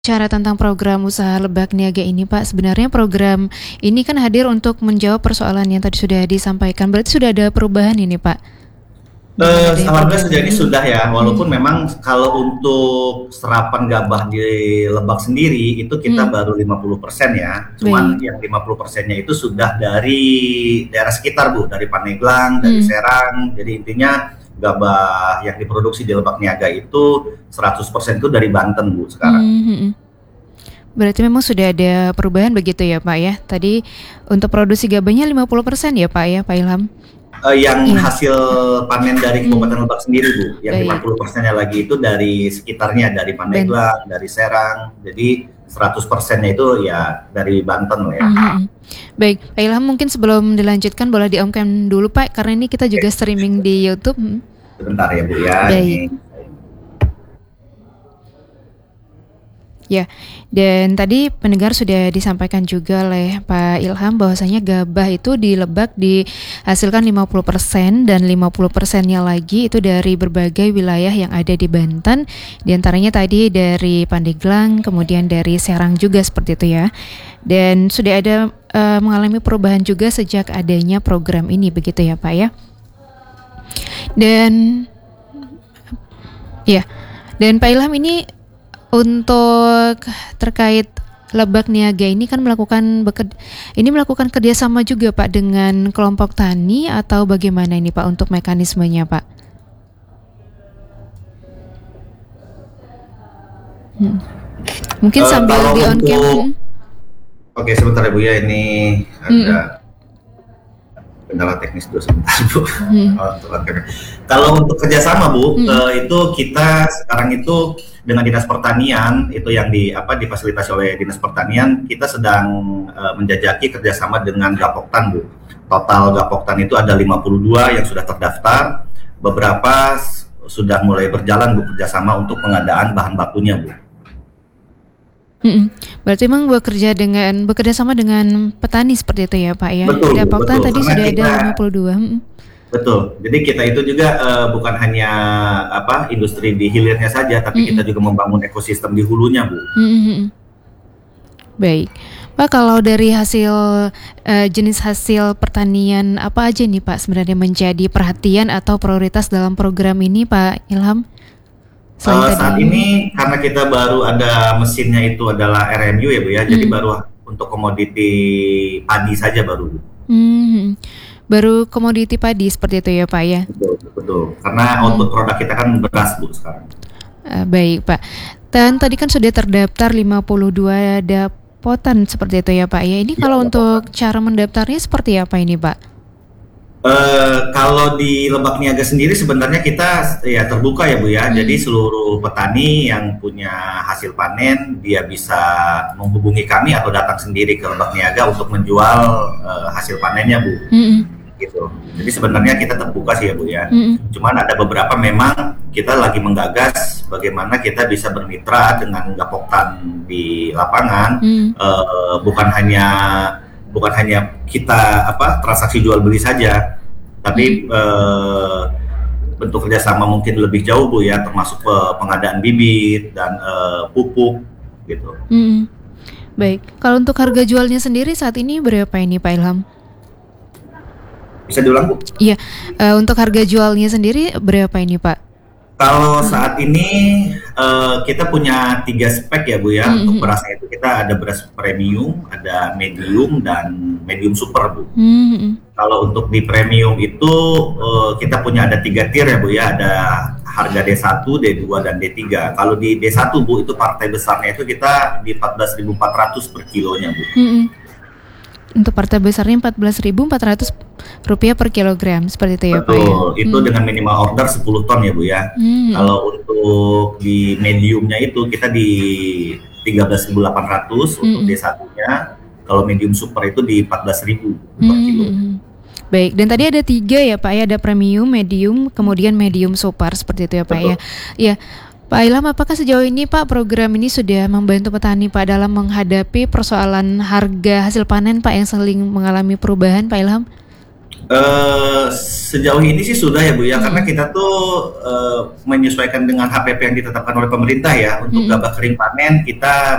Cara tentang program usaha lebak niaga ini Pak, sebenarnya program ini kan hadir untuk menjawab persoalan yang tadi sudah disampaikan. Berarti sudah ada perubahan ini Pak dengan adanya Alhamdulillah program sejauh ini ini? sudah ya, Hmm, walaupun memang kalau untuk serapan gabah di Lebak sendiri itu kita hmm, baru 50% ya. Cuman baik. yang 50%-nya itu sudah dari daerah sekitar Bu, dari Pandeglang, dari Hmm, Serang. Jadi intinya gabah yang diproduksi di Lebak Niaga itu 100% itu dari Banten Bu sekarang. hmm, hmm. Berarti memang sudah ada perubahan begitu ya Pak ya. Tadi untuk produksi gabahnya 50% ya Pak ya, Pak Ilham? Yang Iya. hasil panen dari Hmm, Kabupaten Lebak sendiri Bu, yang baik. 50%-nya lagi itu dari sekitarnya, dari Ben. Pandeglang, dari Serang, jadi 100%-nya itu ya dari Banten lah ya. Hmm, hmm, hmm. Baik, Pak Ilham mungkin sebelum dilanjutkan boleh diomkan dulu Pak, karena ini kita juga Oke, streaming di YouTube. Hmm. sebentar ya Bu ya, ini. Baik. Ya, dan tadi pendengar sudah disampaikan juga oleh Pak Ilham bahwasanya gabah itu di Lebak dihasilkan 50% dan 50%-nya lagi itu dari berbagai wilayah yang ada di Banten. Di antaranya tadi dari Pandeglang, kemudian dari Serang juga seperti itu ya. Dan sudah ada mengalami perubahan juga sejak adanya program ini begitu ya, Pak ya. Dan ya, dan Pak Ilham ini untuk terkait Lebak Niaga ini kan melakukan kerjasama juga Pak dengan kelompok tani atau bagaimana ini Pak untuk mekanismenya Pak? Hmm. Mungkin sambil Kalau di on cam. untuk, oke sebentar ya Bu ya, ini Hmm. ada kendala teknis dulu sebentar Bu. Hmm. Kalau untuk kerjasama Bu, Hmm. itu kita sekarang itu dengan Dinas Pertanian itu yang difasilitasi oleh Dinas Pertanian, kita sedang menjajaki kerjasama dengan Gapoktan Bu. Total Gapoktan itu ada 52 yang sudah terdaftar, beberapa sudah mulai berjalan Bu kerjasama untuk pengadaan bahan bakunya Bu. Mm-mm. Berarti memang bekerja sama dengan petani seperti itu ya Pak ya. Betul Di Bu, Apoktan betul. tadi Karena sudah ada kita 52. Mm-mm. betul. Jadi kita itu juga bukan hanya industri di hilirnya saja, tapi kita Mm-mm. juga membangun ekosistem di hulunya Bu. Mm-mm. Baik, Pak, kalau dari jenis hasil pertanian apa aja nih Pak sebenarnya menjadi perhatian atau prioritas dalam program ini Pak Ilham? Selain Saat tadi. ini karena kita baru ada mesinnya itu adalah RMU ya Bu ya, jadi Mm, baru untuk komoditi padi saja baru Bu. mm, baru komoditi padi seperti itu ya Pak ya? Betul, betul. Karena Mm, output produk kita kan beras Bu sekarang. baik Pak. Dan tadi kan sudah terdaftar 52 dapotan seperti itu ya Pak ya. Ini Ya, kalau nggak apa-apa. untuk cara mendaftarnya seperti apa ini Pak? Kalau di Lebak Niaga sendiri sebenarnya kita ya terbuka ya Bu ya. Jadi Mm, seluruh petani yang punya hasil panen dia bisa menghubungi kami atau datang sendiri ke Lebak Niaga untuk menjual hasil panennya Bu. mm, Gitu. Jadi sebenarnya kita terbuka sih ya Bu ya. mm, Cuman ada beberapa memang kita lagi menggagas bagaimana kita bisa bermitra dengan Gapoktan di lapangan, mm, bukan hanya kita transaksi jual beli saja, mm, tapi bentuk kerjasama mungkin lebih jauh Bu ya, termasuk pengadaan bibit dan pupuk gitu. mm. Baik, kalau untuk harga jualnya sendiri saat ini berapa ini Pak Ilham? Bisa diulang Bu? Iya, untuk harga jualnya sendiri berapa ini Pak? Kalau saat ini kita punya 3 spek ya Bu ya. Untuk Mhm, berasnya itu kita ada beras premium, ada medium dan medium super Bu. mhm, Kalau untuk di premium itu kita punya ada 3 tier ya Bu ya. Ada harga D1, D2 dan D3. Kalau di D1 Bu itu partai besarnya itu kita di 14.400 per kilonya Bu. mhm. Untuk partai besarnya Rp14.400 per kilogram seperti itu ya Pak ya? Betul, itu dengan minimal order 10 ton ya Bu ya. Mhm, Kalau untuk di mediumnya itu kita di 13.800 untuk mhm, D1-nya. Kalau medium super itu di 14.000 per mhm, kilo. mhm. Baik, dan tadi ada 3 ya Pak ya, ada premium, medium, kemudian medium super seperti itu ya Pak ya? Betul. Iya, Pak Ilham, apakah sejauh ini Pak program ini sudah membantu petani Pak dalam menghadapi persoalan harga hasil panen Pak yang sering mengalami perubahan Pak Ilham? Sejauh ini sih sudah ya Bu ya, karena Mm-mm. kita tuh menyesuaikan dengan HPP yang ditetapkan oleh pemerintah ya untuk Mm-mm. gabah kering panen kita